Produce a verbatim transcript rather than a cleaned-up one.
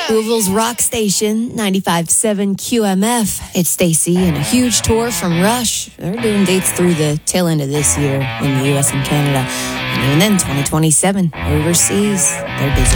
Louisville's Rock Station, ninety-five point seven Q M F. It's Stacy and a huge tour from Rush. They're doing dates through the tail end of this year in the U S and Canada. And even then, twenty twenty-seven, overseas, they're busy.